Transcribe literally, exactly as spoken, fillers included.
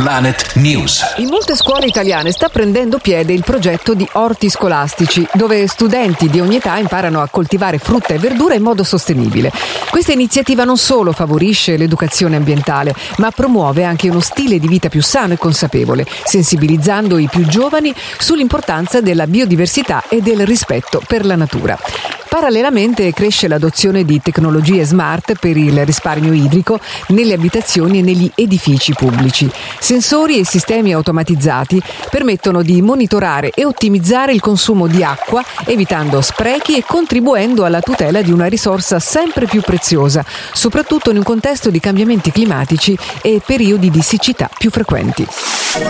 Planet News. In molte scuole italiane sta prendendo piede il progetto di orti scolastici, dove studenti di ogni età imparano a coltivare frutta e verdura in modo sostenibile. Questa iniziativa non solo favorisce l'educazione ambientale, ma promuove anche uno stile di vita più sano e consapevole, sensibilizzando i più giovani sull'importanza della biodiversità e del rispetto per la natura. Parallelamente cresce l'adozione di tecnologie smart per il risparmio idrico nelle abitazioni e negli edifici pubblici. Sensori e sistemi automatizzati permettono di monitorare e ottimizzare il consumo di acqua, evitando sprechi e contribuendo alla tutela di una risorsa sempre più preziosa, soprattutto in un contesto di cambiamenti climatici e periodi di siccità più frequenti.